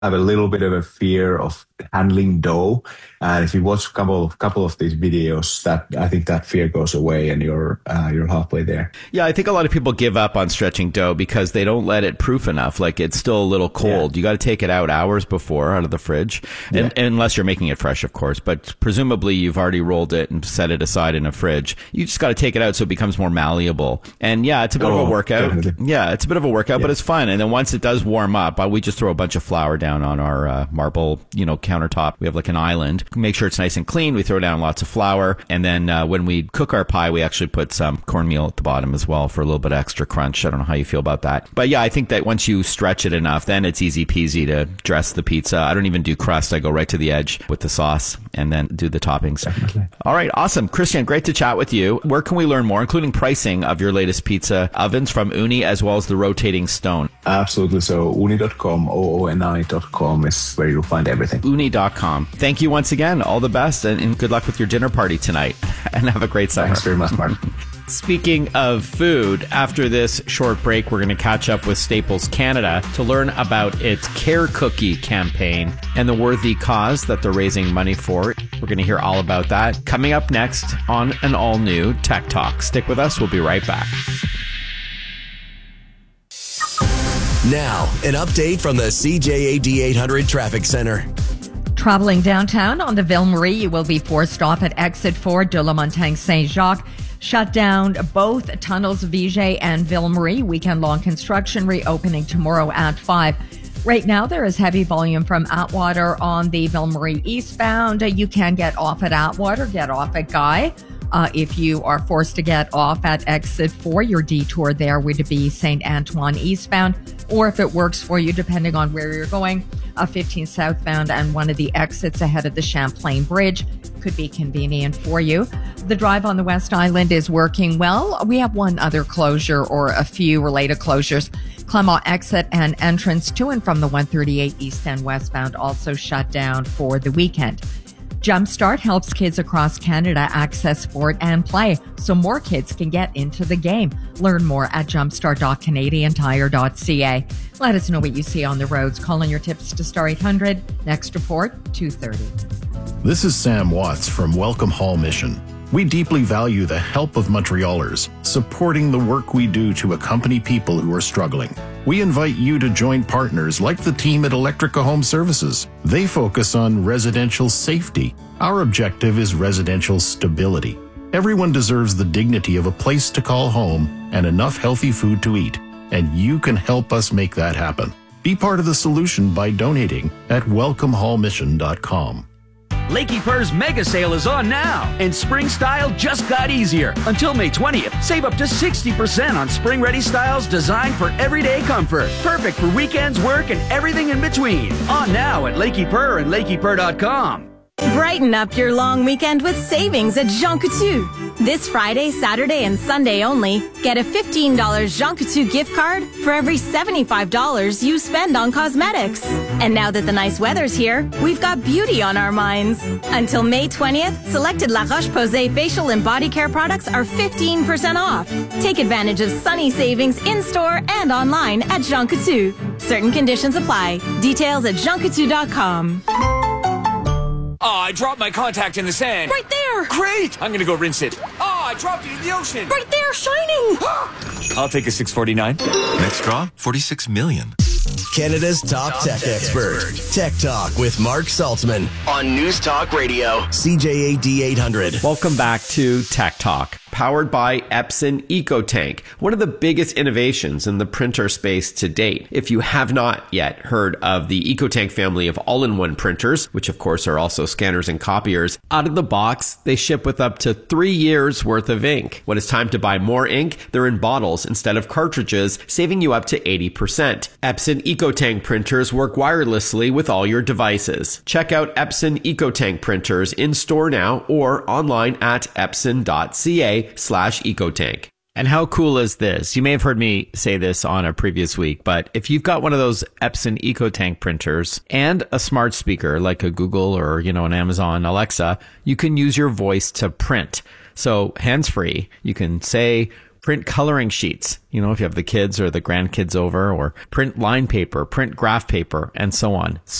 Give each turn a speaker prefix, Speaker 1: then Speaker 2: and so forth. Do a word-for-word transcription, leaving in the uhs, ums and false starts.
Speaker 1: have a little bit of a fear of handling dough. And if you watch a couple of couple of these videos, that I think that fear goes away, and you're uh, you're halfway there.
Speaker 2: Yeah, I think a lot of people give up on stretching dough because they don't let it proof enough. Like, it's still a little cold. Yeah. You got to take it out hours before out of the fridge, and, yeah. unless you're making it fresh, of course. But presumably you've already rolled it and set it aside in a fridge. You just got to take it out so it becomes more malleable. And yeah, it's a bit oh, of a workout. Definitely. Yeah, it's a bit of a workout, yeah. but it's fun. And then once it does warm up, we just throw a bunch of flour down on our uh, marble, you know, countertop. We have like an island. Make sure it's nice and clean. We throw down lots of flour. And then uh, when we cook our pie, we actually put some cornmeal at the bottom as well for a little bit of extra crunch. I don't know how you feel about that. But yeah, I think that once you stretch it enough, then it's easy peasy to dress the pizza. I don't even do crust. I go right to the edge with the sauce and then do the toppings.
Speaker 1: Definitely.
Speaker 2: All right. Awesome. Christian, great to chat with you. Where can we learn more, including pricing of your latest pizza ovens from Ooni, as well as the rotating stone?
Speaker 1: Absolutely. So ooni dot com, O O N I dot com is where you'll find everything.
Speaker 2: ooni dot com. Thank you once again. All the best, and, and good luck with your dinner party tonight. And have a great summer.
Speaker 1: Thanks very much, Mark.
Speaker 2: Speaking of food, after this short break, we're going to catch up with Staples Canada to learn about its Care Cookie campaign and the worthy cause that they're raising money for. We're going to hear all about that coming up next on an all-new Tech Talk. Stick with us. We'll be right back.
Speaker 3: Now, an update from the C J A D eight hundred Traffic Center.
Speaker 4: Traveling downtown on the Ville Marie, you will be forced off at exit four de la Montagne Saint-Jacques. Shut down both tunnels, Viger and Ville Marie. Weekend-long construction reopening tomorrow at five. Right now, there is heavy volume from Atwater on the Ville Marie eastbound. You can get off at Atwater, get off at Guy. Uh, if you are forced to get off at exit four, your detour there would be Saint Antoine eastbound, or if it works for you, depending on where you're going, uh, fifteen southbound and one of the exits ahead of the Champlain Bridge could be convenient for you. The drive on the West Island is working well. We have one other closure or a few related closures. Clermont exit and entrance to and from the one thirty-eight east and westbound also shut down for the weekend. Jumpstart helps kids across Canada access sport and play so more kids can get into the game. Learn more at jumpstart dot canadian tire dot c a. Let us know what you see on the roads. Call in your tips to star eight hundred. Next report, two thirty.
Speaker 5: This is Sam Watts from Welcome Hall Mission. We deeply value the help of Montrealers, supporting the work we do to accompany people who are struggling. We invite you to join partners like the team at Electrica Home Services. They focus on residential safety. Our objective is residential stability. Everyone deserves the dignity of a place to call home and enough healthy food to eat, and you can help us make that happen. Be part of the solution by donating at welcome hall mission dot com.
Speaker 6: Lakey Purr's mega sale is on now, and spring style just got easier. Until May twentieth, save up to sixty percent on spring-ready styles designed for everyday comfort. Perfect for weekends, work, and everything in between. On now at Lakey Purr and lakey purr dot com.
Speaker 7: Brighten up your long weekend with savings at Jean Coutu. This Friday, Saturday, and Sunday only, get a fifteen dollars Jean Coutu gift card for every seventy-five dollars you spend on cosmetics. And now that the nice weather's here, we've got beauty on our minds. Until May twentieth, selected La Roche-Posay facial and body care products are fifteen percent off. Take advantage of sunny savings in-store and online at Jean Coutu. Certain conditions apply. Details at jean coutu dot com.
Speaker 8: Oh, I dropped my contact in the sand.
Speaker 7: Right there!
Speaker 8: Great! I'm gonna go rinse it. Oh, I dropped it in the ocean.
Speaker 7: Right there, shining!
Speaker 8: I'll take a six forty-nine.
Speaker 9: Next draw, forty-six million.
Speaker 3: Canada's top, top tech, tech expert. expert. Tech Talk with Mark Saltzman on News Talk Radio, C J A D eight hundred.
Speaker 2: Welcome back to Tech Talk, powered by Epson EcoTank, one of the biggest innovations in the printer space to date. If you have not yet heard of the EcoTank family of all-in-one printers, which of course are also scanners and copiers, out of the box, they ship with up to three years worth of ink. When it's time to buy more ink, they're in bottles instead of cartridges, saving you up to eighty percent. Epson EcoTank printers work wirelessly with all your devices. Check out Epson EcoTank printers in store now or online at epson dot c a slash EcoTank. And how cool is this? You may have heard me say this on a previous week, but if you've got one of those Epson EcoTank printers and a smart speaker like a Google or, you know, an Amazon Alexa, you can use your voice to print. So hands-free, you can say, print coloring sheets, you know, if you have the kids or the grandkids over, or print line paper, print graph paper, and so on.